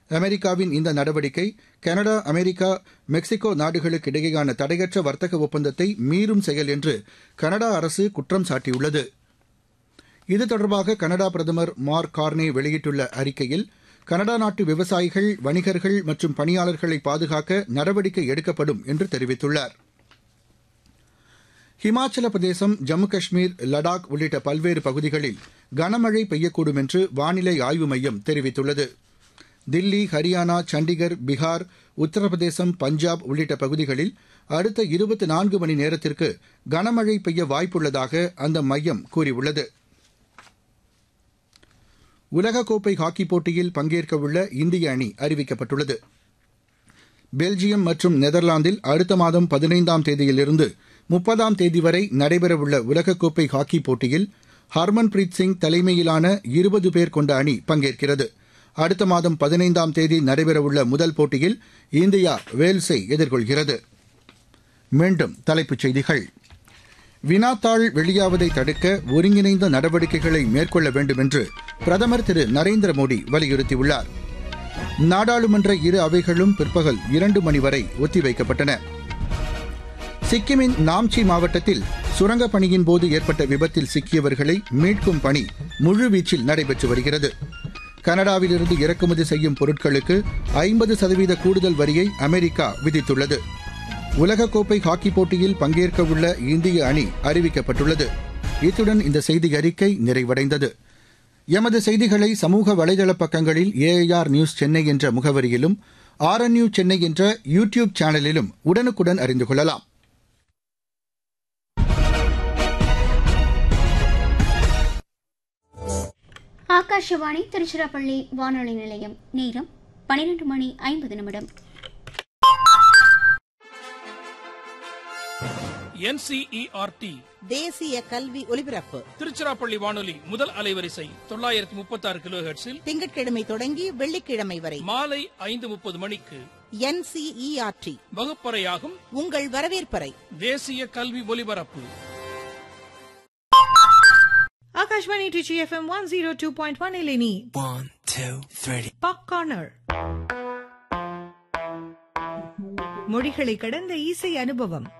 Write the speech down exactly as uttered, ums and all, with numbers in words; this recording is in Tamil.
அமெரிக்காவின் இந்த நடவடிக்கை கனடா, அமெரிக்கா, மெக்சிகோ நாடுகளுக்கு இடையேயான தடையற்ற வர்த்தக ஒப்பந்தத்தை மீறும் செயல் என்று கனடா அரசு குற்றம் சாட்டியுள்ளது. இது தொடர்பாக கனடா பிரதமர் மார்க் கார்னே வெளியிட்டுள்ள அறிக்கையில், கனடா நாட்டு விவசாயிகள், வணிகர்கள் மற்றும் பணியாளர்களை பாதுகாக்க நடவடிக்கை எடுக்கப்படும் என்று தெரிவித்துள்ளார். ஹிமாச்சல பிரதேசம், ஜம்மு காஷ்மீர், லடாக் உள்ளிட்ட பல்வேறு பகுதிகளில் கனமழை பெய்யக்கூடும் என்று வானிலை ஆய்வு மையம் தெரிவித்துள்ளது. தில்லி, ஹரியானா, சண்டிகர், பீகார், உத்தரப்பிரதேசம், பஞ்சாப் உள்ளிட்ட பகுதிகளில் அடுத்த இருபத்தி நான்கு மணி நேரத்திற்கு கனமழை பெய்ய வாய்ப்புள்ளதாக அந்த மையம் கூறியுள்ளது. உலகக்கோப்பை ஹாக்கிப் போட்டியில் பங்கேற்கவுள்ள இந்திய அணி அறிவிக்கப்பட்டுள்ளது. பெல்ஜியம் மற்றும் நெதர்லாந்தில் அடுத்த மாதம் பதினைந்தாம் தேதியிலிருந்து முப்பதாம் தேதி வரை நடைபெறவுள்ள உலகக்கோப்பை ஹாக்கிப் போட்டியில் ஹர்மன்பிரீத் சிங் தலைமையிலான இருபது பேர் கொண்ட அணி பங்கேற்கிறது. அடுத்த மாதம் பதினைந்தாம் தேதி நடைபெறவுள்ள முதல் போட்டியில் இந்தியா வேல்ஸை எதிர்கொள்கிறது. மீண்டும் தலைப்புச் செய்திகள். வினாத்தாள் வெளியாவதை தடுக்க ஒருங்கிணைந்த நடவடிக்கைகளை மேற்கொள்ள வேண்டும் என்று பிரதமர் திரு நரேந்திர மோடி வலியுறுத்தியுள்ளார். நாடாளுமன்ற இரு அவைகளும் பிற்பகல் இரண்டு மணி வரை ஒத்திவைக்கப்பட்டன. சிக்கிமின் நாம்சி மாவட்டத்தில் சுரங்கப் பணியின் போது ஏற்பட்ட விபத்தில் சிக்கியவர்களை மீட்கும் பணி முழுவீச்சில் நடைபெற்று வருகிறது. கனடாவிலிருந்து இறக்குமதி செய்யும் பொருட்களுக்கு ஐம்பது சதவீத கூடுதல் வரியை அமெரிக்கா விதித்துள்ளது. உலகக்கோப்பை ஹாக்கிப் போட்டியில் பங்கேற்கவுள்ள இந்திய அணி அறிவிக்கப்பட்டுள்ளது. இத்துடன் இந்த செய்தி அறிக்கை நிறைவடைந்தது. எமது செய்திகளை சமூக வலைதள பக்கங்களில் ஏஐஆர் நியூஸ் சென்னை என்ற முகவரியிலும், ஆர்என்யூ சென்னை என்ற யூ டியூப் சேனலிலும் உடனுக்குடன் அறிந்து கொள்ளலாம். ஆகாஷவாணி திருச்சிராப்பள்ளி வானொலி நிலையம். நேரம் பனிரெண்டு மணி ஐம்பது நிமிடம். என்சிஇஆர்டி தேசிய கல்வி ஒலிபரப்பு திருச்சிராப்பள்ளி வானொலி முதல் அலைவரிசை தொள்ளாயிரத்தி முப்பத்தி ஆறு கிலோ ஹெர்ட்ஸில் திங்கட்கிழமை தொடங்கி வெள்ளிக்கிழமை வரை மாலை ஐந்து முப்பது மணிக்கு என்சிஇஆர்டி வகுப்பறையாகும் உங்கள் வரவேற்பறை. தேசிய கல்வி ஒலிபரப்பு. Akashvani Trichy F M one oh two point one Eleni. One, two, three. Pop Corner. மொழிகளை கடந்த இசை அனுபவம்.